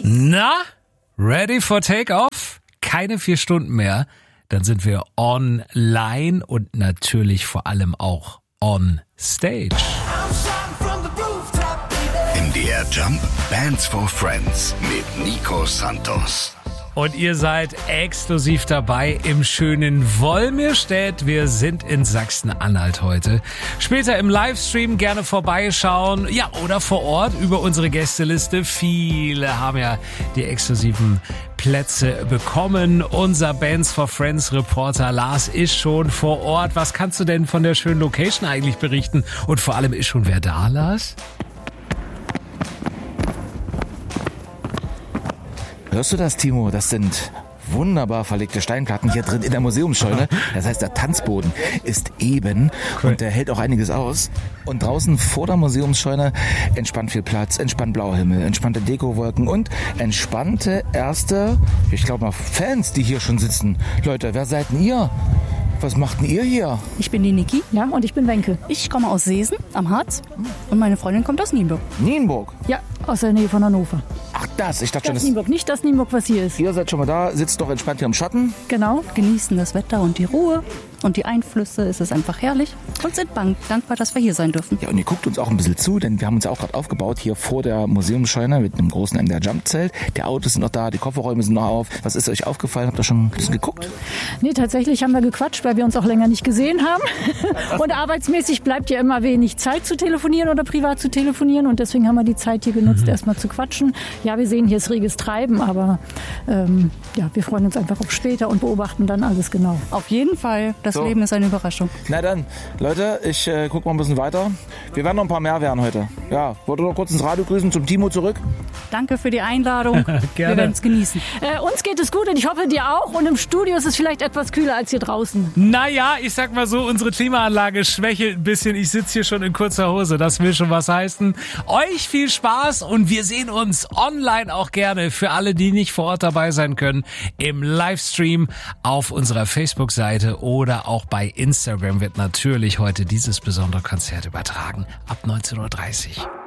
Na, ready for Takeoff? Keine 4 Stunden mehr. Dann sind wir online und natürlich vor allem auch on stage. MDR Jump Bands for Friends mit Nico Santos. Und ihr seid exklusiv dabei im schönen Wolmirstedt. Wir sind in Sachsen-Anhalt heute. Später im Livestream gerne vorbeischauen. Ja, oder vor Ort über unsere Gästeliste. Viele haben ja die exklusiven Plätze bekommen. Unser Bands for Friends Reporter Lars ist schon vor Ort. Was kannst du denn von der schönen Location eigentlich berichten? Und vor allem ist schon wer da, Lars? Hörst du das, Timo? Das sind wunderbar verlegte Steinplatten hier drin in der Museumsscheune. Das heißt, der Tanzboden ist eben und der hält auch einiges aus. Und draußen vor der Museumsscheune entspannt viel Platz, entspannt blauer Himmel, entspannte Dekowolken und entspannte erste, ich glaube mal, Fans, die hier schon sitzen. Leute, wer seid denn ihr? Was macht denn ihr hier? Ich bin die Niki, ja, und ich bin Wenke. Ich komme aus Seesen am Harz und meine Freundin kommt aus Nienburg. Nienburg? Ja, aus der Nähe von Hannover. Ach das, ich dachte schon, Das Nienburg, nicht das Nienburg, was hier ist. Ihr seid schon mal da, sitzt doch entspannt hier im Schatten. Genau, genießen das Wetter und die Ruhe und die Einflüsse. Es ist einfach herrlich und sind dankbar, dass wir hier sein dürfen. Ja, und ihr guckt uns auch ein bisschen zu, denn wir haben uns ja auch gerade aufgebaut hier vor der Museumsscheune mit einem großen MDR Jump Zelt. Die Autos sind noch da, die Kofferräume sind noch auf. Was ist euch aufgefallen? Habt ihr schon ein bisschen geguckt? Nee, tatsächlich haben wir gequatscht, weil wir uns auch länger nicht gesehen haben. Und arbeitsmäßig bleibt ja immer wenig Zeit zu telefonieren oder privat zu telefonieren. Und deswegen haben wir die Zeit hier genutzt, erstmal zu quatschen. Ja, wir sehen, hier ist reges Treiben, aber ja, wir freuen uns einfach auf später und beobachten dann alles genau. Auf jeden Fall. Das Leben ist eine Überraschung. Na dann, Leute, ich gucke mal ein bisschen weiter. Wir werden noch ein paar mehr werden heute. Ja, wollt ihr noch kurz ins Radio grüßen zum Timo zurück? Danke für die Einladung. Wir werden es genießen. Uns geht es gut und ich hoffe, dir auch. Und im Studio ist es vielleicht etwas kühler als hier draußen. Naja, ich sag mal so, unsere Klimaanlage schwächelt ein bisschen. Ich sitze hier schon in kurzer Hose. Das will schon was heißen. Euch viel Spaß und wir sehen uns online auch gerne für alle, die nicht vor Ort dabei sein können, im Livestream auf unserer Facebook-Seite oder auch bei Instagram wird natürlich heute dieses besondere Konzert übertragen ab 19:30 Uhr.